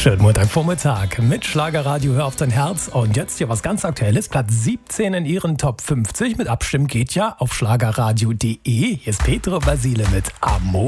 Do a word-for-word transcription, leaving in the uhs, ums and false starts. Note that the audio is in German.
Schönen Montagvormittag mit Schlagerradio, hör auf dein Herz. Und jetzt hier was ganz Aktuelles, Platz siebzehn in ihren Top fünfzig. Mit Abstimmen geht ja auf schlagerradio punkt de. Hier ist Petro Basile mit Amor.